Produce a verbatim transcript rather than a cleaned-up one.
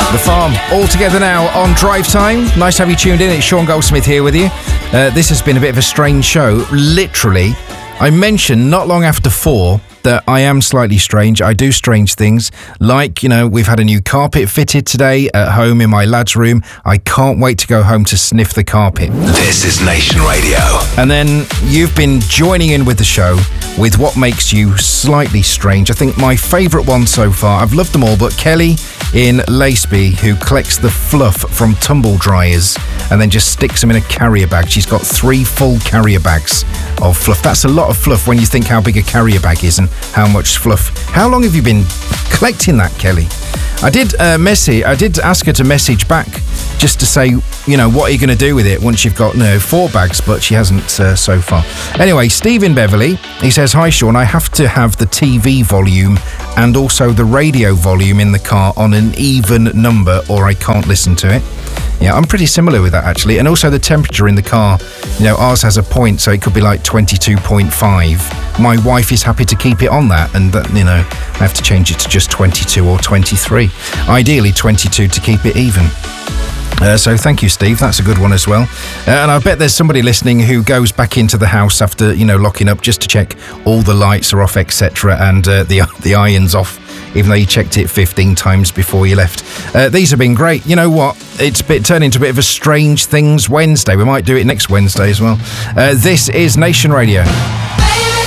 The Farm, all together now on Drive Time. Nice to have you tuned in. It's Sean Goldsmith here with you. Uh, this has been a bit of a strange show. Literally, I mentioned not long after four that I am slightly strange. I do strange things. Like, you know, we've had a new carpet fitted today at home in my lad's room. I can't wait to go home to sniff the carpet. This is Nation Radio. And then you've been joining in with the show with what makes you slightly strange. I think my favourite one so far, I've loved them all, but Kelly in Laceby, who collects the fluff from tumble dryers and then just sticks them in a carrier bag. She's got three full carrier bags of fluff. That's a lot of fluff when you think how big a carrier bag is and how much fluff. How long have you been collecting that, Kelly? I did uh, message, I did ask her to message back just to say, you know, what are you going to do with it once you've got, you know, four bags, but she hasn't uh, so far. Anyway, Steve in Beverley, he says, hi Sean, I have to have the T V volume and also the radio volume in the car on an even number or I can't listen to it. Yeah, I'm pretty similar with that actually. And also the temperature in the car, you know, ours has a point, so it could be like twenty-two point five. My wife is happy to keep it on that, and that, you know, I have to change it to just twenty-two or twenty-three. Ideally twenty-two to keep it even. Uh, so thank you, Steve. That's a good one as well. Uh, and I bet there's somebody listening who goes back into the house after, you know, locking up just to check all the lights are off, et cetera, and uh, the the iron's off, even though you checked it fifteen times before you left. Uh, these have been great. You know what? It's bit, turned into a bit of a Strange Things Wednesday. We might do it next Wednesday as well. Uh, this is Nation Radio.